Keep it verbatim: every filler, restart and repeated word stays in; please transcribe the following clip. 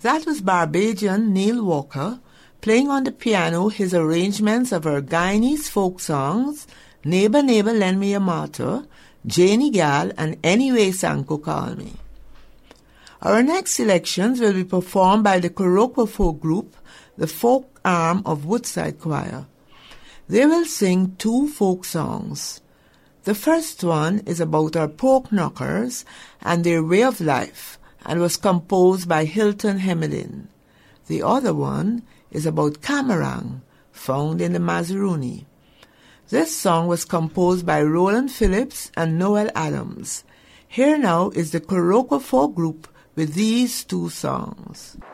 That was Barbadian Neil Walker playing on the piano his arrangements of her Guyanese folk songs, Neighbor, Neighbor, Lend Me a Martyr, Janie Gal, and Anyway Sanko Call Me. Our next selections will be performed by the Kurokwa folk group, the folk arm of Woodside Choir. They will sing two folk songs. The first one is about our pork knockers and their way of life, and was composed by Hilton Hemelin. The other one is about Camarang, found in the Mazaruni. This song was composed by Roland Phillips and Noel Adams. Here now is the Kurokwa folk group with these two songs.